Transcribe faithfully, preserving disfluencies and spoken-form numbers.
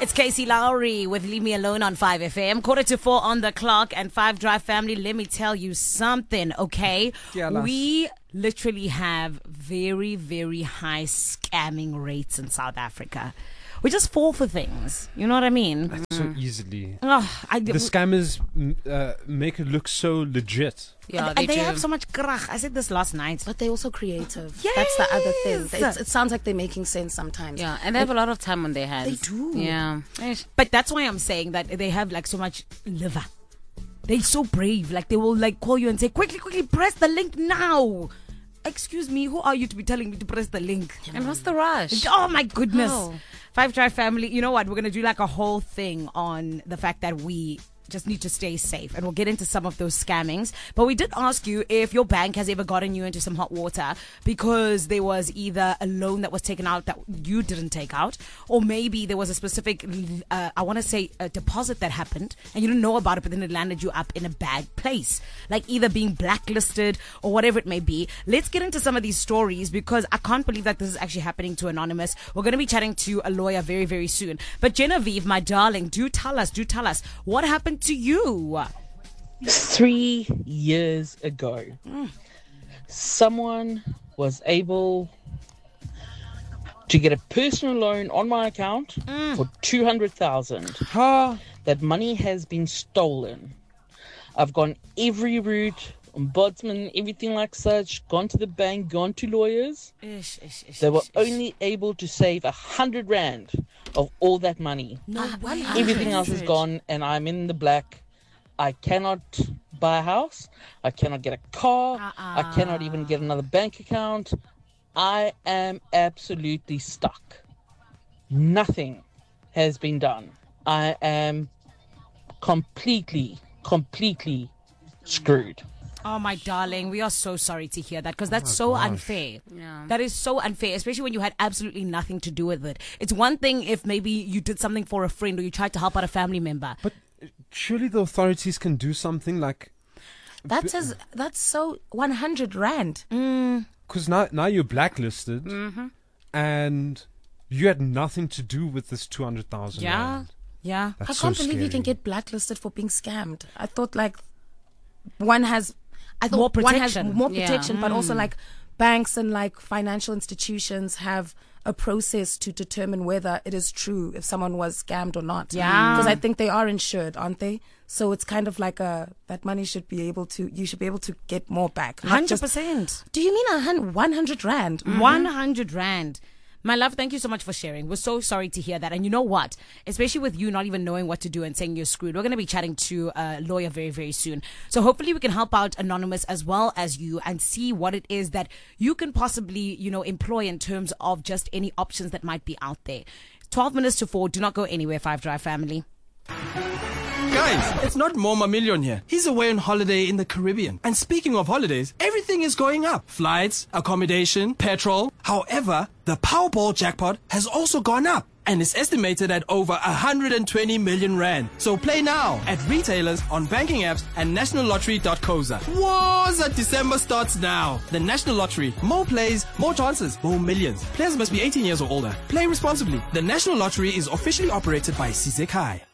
It's Casey Lowry with Leave Me Alone on five F M. Quarter to four on the clock. And five Drive family, let me tell you something, okay? Yeah, we literally have very, very high scamming rates in South Africa. We just fall for things. You know what I mean? Mm. So easily. Oh, I, the scammers uh, make it look so legit. Yeah, and, they, and they have so much krach. I said this last night. But they're also creative. Yes. That's the other thing. It's, it sounds like they're making sense sometimes. Yeah, and they have a lot of time on their hands. They do. Yeah. But that's why I'm saying that they have like so much liver. They're so brave. Like they will like call you and say, quickly, quickly, press the link now. Excuse me, who are you to be telling me to press the link? And what's the rush? Oh my goodness. Oh. Five Drive family, you know what? We're going to do like a whole thing on the fact that we just need to stay safe, and we'll get into some of those scammings. But we did ask you if your bank has ever gotten you into some hot water because there was either a loan that was taken out that you didn't take out, or maybe there was a specific uh, I want to say a deposit that happened and you didn't know about it, but then it landed you up in a bad place, like either being blacklisted or whatever it may be. Let's get into some of these stories because I can't believe that this is actually happening to Anonymous. We're going to be chatting to a lawyer very, very soon. But Genevieve, my darling, do tell us, do tell us what happened to you. Three years ago, mm. someone was able to get a personal loan on my account mm. for two hundred thousand dollars. Huh? That money has been stolen. I've gone every route, ombudsman, everything like such, gone to the bank, gone to lawyers. Ish, ish, ish, they were ish, ish. only able to save a hundred rand of all that money. No way. Everything else is gone and I'm in the black. I cannot buy a house. I cannot get a car. Uh-uh. I cannot even get another bank account. I am absolutely stuck. Nothing has been done. I am completely, completely screwed. Oh, my darling, we are so sorry to hear that because that's oh so gosh. unfair. Yeah. That is so unfair, especially when you had absolutely nothing to do with it. It's one thing if maybe you did something for a friend or you tried to help out a family member. But surely the authorities can do something like... That's as, that's so one hundred rand. Because now, now you're blacklisted Mm-hmm. and you had nothing to do with this two hundred thousand. Yeah, yeah. That's I can't so believe you scary. can get blacklisted for being scammed. I thought like one has... I thought More one has protection. more Yeah. protection, but also like banks and like financial institutions have a process to determine whether it is true if someone was scammed or not. Yeah. Because I think they are insured, aren't they? So it's kind of like a that money should be able to you should be able to get more back. not one hundred just- percent. Do you mean a hun- one hundred rand? one hundred rand. My love, thank you so much for sharing. We're so sorry to hear that. And you know what? Especially with you not even knowing what to do and saying you're screwed, we're going to be chatting to a lawyer very, very soon. So hopefully we can help out Anonymous as well as you and see what it is that you can possibly, you know, employ in terms of just any options that might be out there. twelve minutes to four. Do not go anywhere, Five Drive family. Guys, it's not Moma Million here. He's away on holiday in the Caribbean. And speaking of holidays, everything is going up. Flights, accommodation, petrol. However, the Powerball jackpot has also gone up and is estimated at over one hundred twenty million rand. So play now at retailers, on banking apps and national lottery dot co za. Waza December starts now. The National Lottery. More plays, more chances, more millions. Players must be eighteen years or older. Play responsibly. The National Lottery is officially operated by C Z K.